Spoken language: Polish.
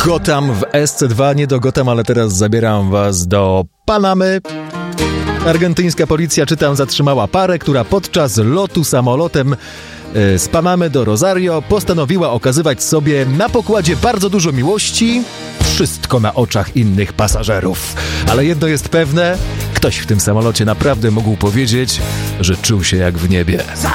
Gotham w SC2, nie do Gotham, ale teraz zabieram was do Panamy. Argentyńska policja, czytam, zatrzymała parę, która podczas lotu samolotem z Panamy do Rosario postanowiła okazywać sobie na pokładzie bardzo dużo miłości, wszystko na oczach innych pasażerów. Ale jedno jest pewne, ktoś w tym samolocie naprawdę mógł powiedzieć, że czuł się jak w niebie.